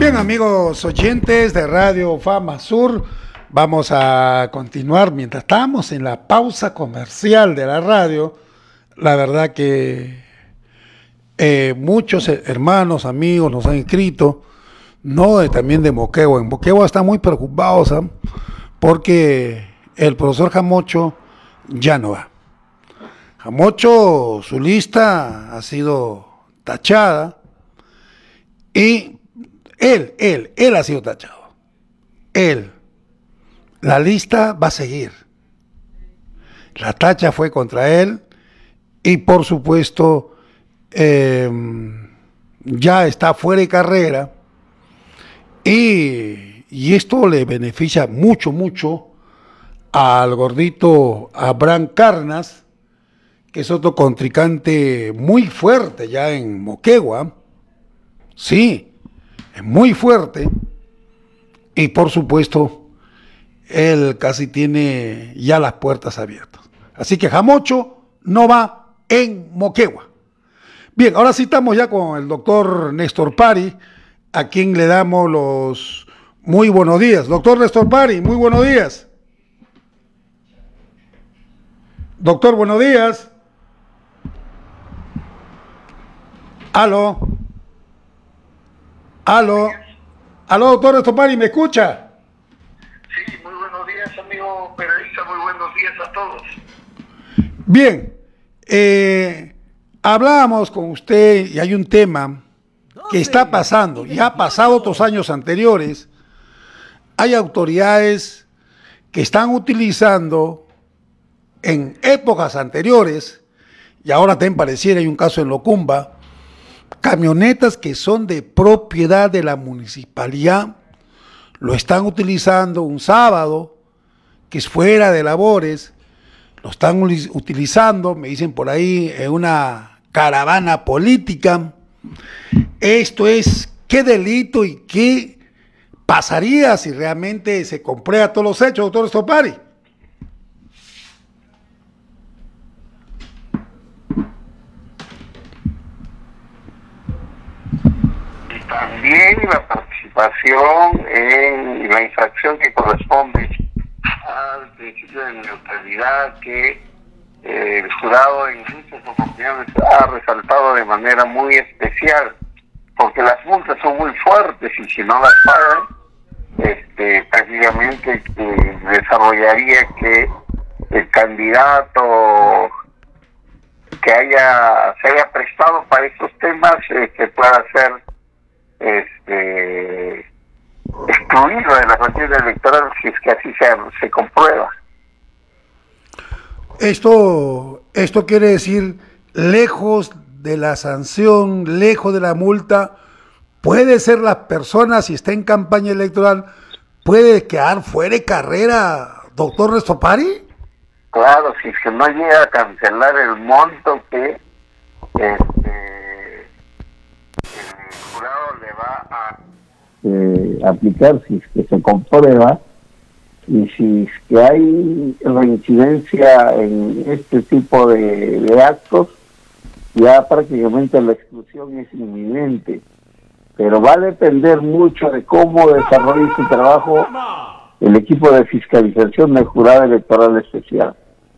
Bien, amigos oyentes de Radio Fama Sur, vamos a continuar. Mientras estamos en la pausa comercial de la radio, la verdad que muchos hermanos, amigos nos han escrito, no también de Moquegua. En Moquegua están muy preocupados, ¿eh? Porque el profesor Jamocho ya no va. Jamocho, su lista ha sido tachada y él ha sido tachado. La lista va a seguir. La tacha fue contra él y por supuesto ya está fuera de carrera y esto le beneficia mucho al gordito Abraham Carnas, que es otro contrincante muy fuerte ya en Moquegua. Sí, es muy fuerte y por supuesto él casi tiene ya las puertas abiertas. Así que Jamocho no va en Moquegua. Bien, ahora sí estamos ya con el doctor Néstor Pari, a quien le damos los muy buenos días. Doctor Néstor Pari, muy buenos días. Doctor, buenos días. Aló, doctor Néstor Pari, ¿me escucha? Sí, muy buenos días, amigo periodista, muy buenos días a todos. Bien, hablábamos con usted y hay un tema que está pasando, y ha pasado otros años anteriores. Hay autoridades que están utilizando en épocas anteriores, y ahora también pareciera, hay un caso en Locumba, camionetas que son de propiedad de la municipalidad, lo están utilizando un sábado, que es fuera de labores, lo están utilizando, me dicen por ahí, en una caravana política. Esto es, ¿qué delito y qué pasaría si realmente se comprueba todos los hechos, doctor Estopari? También la participación en la infracción que corresponde al principio de neutralidad que el jurado en muchas oportunidades ha resaltado de manera muy especial, porque las multas son muy fuertes y si no las pagan, prácticamente desarrollaría que el candidato que se haya prestado para estos temas pueda ser excluido de la contienda electoral si es que así se comprueba. Esto quiere decir, lejos de la sanción, lejos de la multa, puede ser la persona, si está en campaña electoral, puede quedar fuera de carrera, doctor Néstor Pari. Claro, si es que no llega a cancelar el monto que el jurado le va a aplicar si es que se comprueba, y si es que hay reincidencia en este tipo de actos, ya prácticamente la exclusión es inminente. Pero va a depender mucho de cómo desarrolle su trabajo el equipo de fiscalización del jurado electoral especial.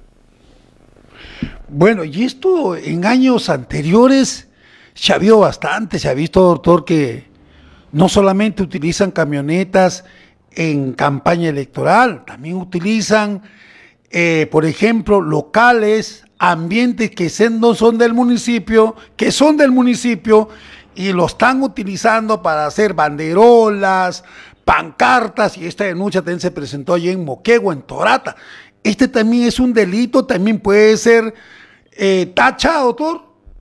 Bueno, y esto en años anteriores se ha habido bastante, se ha visto, doctor, que no solamente utilizan camionetas en campaña electoral, también utilizan, por ejemplo, locales, ambientes que no son del municipio, y lo están utilizando para hacer banderolas, pancartas, y esta denuncia también se presentó allí en Moquegua, en Torata. Este también es un delito, también puede ser tachado, doctor.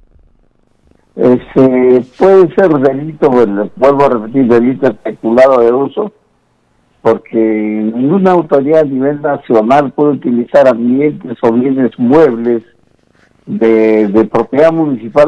Puede ser delito, vuelvo a repetir, delito especulado de uso, porque ninguna autoridad a nivel nacional puede utilizar ambientes o bienes muebles de propiedad municipal